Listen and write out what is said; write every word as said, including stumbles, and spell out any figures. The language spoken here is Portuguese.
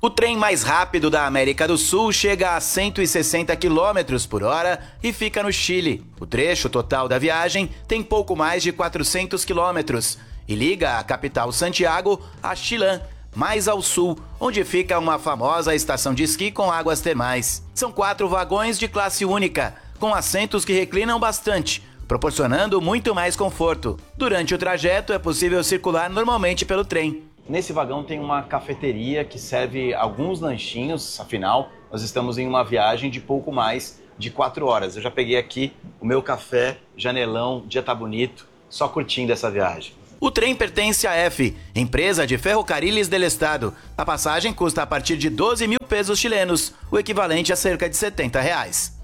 O trem mais rápido da América do Sul chega a cento e sessenta quilômetros por hora e fica no Chile. O trecho total da viagem tem pouco mais de quatrocentos quilômetros e liga a capital Santiago a Chillán, mais ao sul, onde fica uma famosa estação de esqui com águas termais. São quatro vagões de classe única, com assentos que reclinam bastante, proporcionando muito mais conforto. Durante o trajeto é possível circular normalmente pelo trem. Nesse vagão tem uma cafeteria que serve alguns lanchinhos, afinal, nós estamos em uma viagem de pouco mais de quatro horas. Eu já peguei aqui o meu café, janelão, o dia tá bonito, só curtindo essa viagem. O trem pertence à F, empresa de Ferrocarriles del Estado. A passagem custa a partir de doze mil pesos chilenos, o equivalente a cerca de setenta reais.